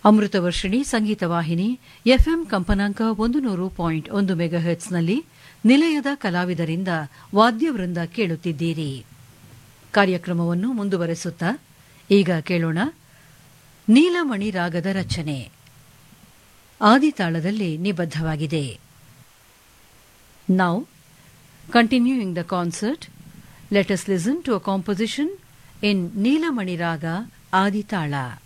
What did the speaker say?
ಅಮೃತವರ್ಷಿಣಿ ಸಂಗೀತ ವಾಹಿನಿ ಎಫ್ಎಂ ಕಂಪನಾಂಕ 100.1 ಮೆಗಾಹೆರ್ಟ್ಸ್ನಲ್ಲಿ ನಿಲಯದ ಕಲಾವಿದರಿಂದ ವಾದ್ಯವೃಂದ ಕೇಳುತ್ತಿದ್ದೀರಿ. ಕಾರ್ಯಕ್ರಮವನ್ನು ಮುಂದುವರೆಸುತ್ತಾ ಈಗ ಕೇಳೋಣ ನೀಲಮಣಿ ರಾಗದ ರಚನೆ ಆದಿತಾಳದಲ್ಲಿ ನಿಬದ್ಧವಾಗಿದೆ. Now continuing the concert, let us listen to a composition ಇನ್ ನೀಲಮಣಿ ರಾಗ ಆದಿತಾಳ.